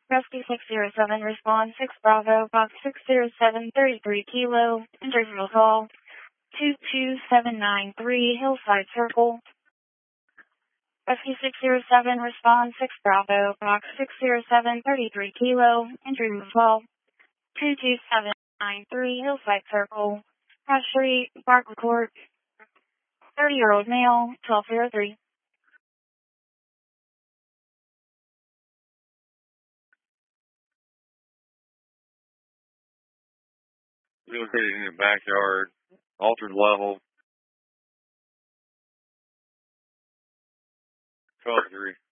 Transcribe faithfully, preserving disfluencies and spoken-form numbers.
Rescue six zero seven, respond six Bravo, box six zero seven, thirty-three kilo, interval call, two two seven nine three, Hillside Circle. Rescue six zero seven, respond six Bravo, box six zero seven, thirty-three kilo, interval call, two two seven nine three, Hillside Circle, Cross Street, Barkley Court, thirty-year-old male, twelve oh three. Located in the backyard, altered level, twelve three.